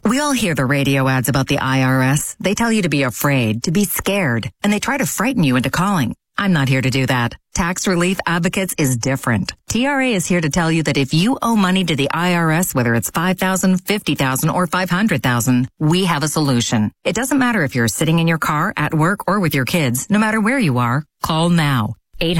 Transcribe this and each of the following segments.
We all hear the radio ads about the IRS. They tell you to be afraid, to be scared, and they try to frighten you into calling. I'm not here to do that. Tax Relief Advocates is different. TRA is here to tell you that if you owe money to the IRS, whether it's $5,000, $50,000, or $500,000, we have a solution. It doesn't matter if you're sitting in your car, at work, or with your kids. No matter where you are, call now.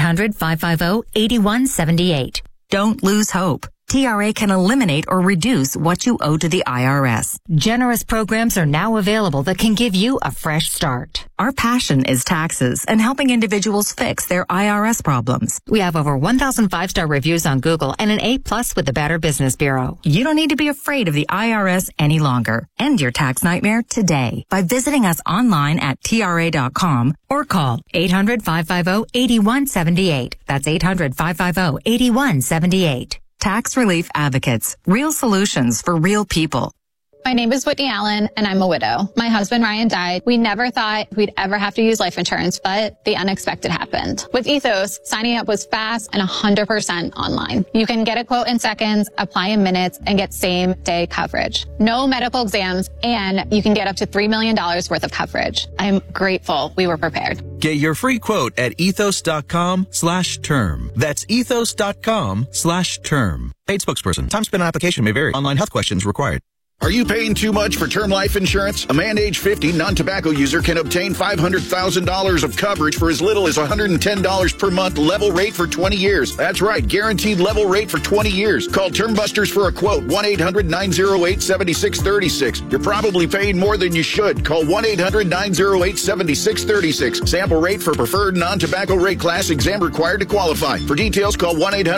800-550-8178. Don't lose hope. TRA can eliminate or reduce what you owe to the IRS. Generous programs are now available that can give you a fresh start. Our passion is taxes and helping individuals fix their IRS problems. We have over 1,000 5-star reviews on Google and an A+ with the Better Business Bureau. You don't need to be afraid of the IRS any longer. End your tax nightmare today by visiting us online at TRA.com or call 800-550-8178. That's 800-550-8178. Tax Relief Advocates. Real solutions for real people. My name is Whitney Allen, and I'm a widow. My husband, Ryan, died. We never thought we'd ever have to use life insurance, but the unexpected happened. With Ethos, signing up was fast and 100% online. You can get a quote in seconds, apply in minutes, and get same-day coverage. No medical exams, and you can get up to $3 million worth of coverage. I'm grateful we were prepared. Get your free quote at ethos.com/term. That's ethos.com/term. Paid spokesperson. Time spent on application may vary. Online health questions required. Are you paying too much for term life insurance? A man age 50 non-tobacco user can obtain $500,000 of coverage for as little as $110 per month, level rate for 20 years. That's right, guaranteed level rate for 20 years. Call Term Busters for a quote, 1-800-908-7636. You're probably paying more than you should. Call 1-800-908-7636. Sample rate for preferred non-tobacco rate class, exam required to qualify. For details, call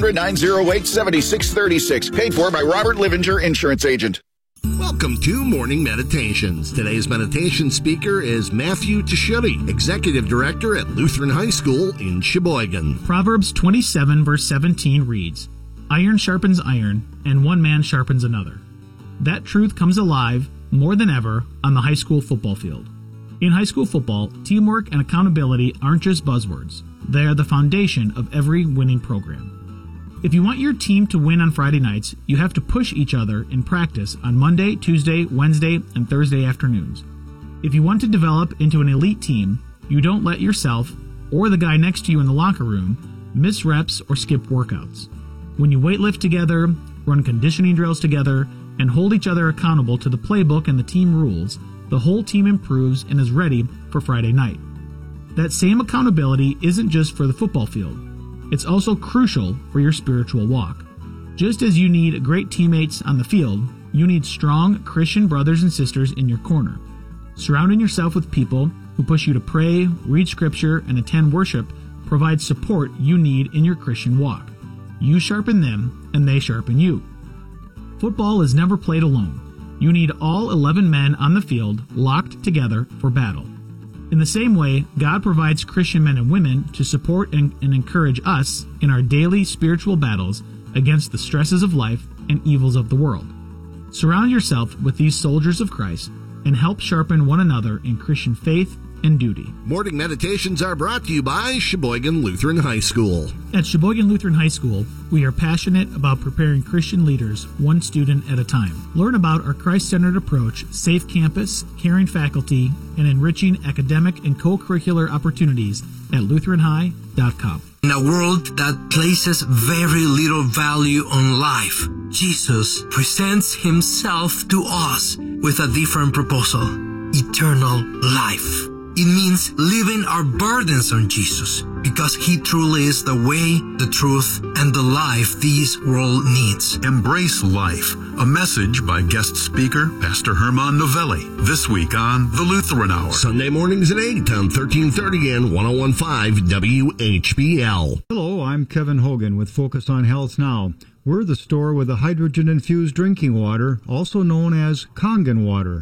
1-800-908-7636. Paid for by Robert Livinger, Insurance Agent. Welcome to Morning Meditations. Today's meditation speaker is Matthew Tashiri, Executive Director at Lutheran High School in Sheboygan. Proverbs 27 verse 17 reads, "Iron sharpens iron, and one man sharpens another." That truth comes alive more than ever on the high school football field. In high school football, teamwork and accountability aren't just buzzwords. They are the foundation of every winning program. If you want your team to win on Friday nights, you have to push each other in practice on Monday, Tuesday, Wednesday, and Thursday afternoons. If you want to develop into an elite team, you don't let yourself or the guy next to you in the locker room miss reps or skip workouts. When you weightlift together, run conditioning drills together, and hold each other accountable to the playbook and the team rules, the whole team improves and is ready for Friday night. That same accountability isn't just for the football field. It's also crucial for your spiritual walk. Just as you need great teammates on the field, you need strong Christian brothers and sisters in your corner. Surrounding yourself with people who push you to pray, read scripture, and attend worship provides support you need in your Christian walk. You sharpen them, and they sharpen you. Football is never played alone. You need all 11 men on the field locked together for battle. In the same way, God provides Christian men and women to support and encourage us in our daily spiritual battles against the stresses of life and evils of the world. Surround yourself with these soldiers of Christ and help sharpen one another in Christian faith and duty. Morning Meditations are brought to you by Sheboygan Lutheran High School. At Sheboygan Lutheran High School, we are passionate about preparing Christian leaders one student at a time. Learn about our Christ-centered approach, safe campus, caring faculty, and enriching academic and co-curricular opportunities at lutheranhigh.com. In a world that places very little value on life, Jesus presents himself to us with a different proposal: eternal life. It means leaving our burdens on Jesus, because he truly is the way, the truth, and the life this world needs. Embrace Life, a message by guest speaker Pastor Herman Novelli, this week on The Lutheran Hour. Sunday mornings at 8 on 1330 and 101.5 WHBL. Hello, I'm Kevin Hogan with Focus on Health Now. We're the store with the hydrogen-infused drinking water, also known as Kangen water.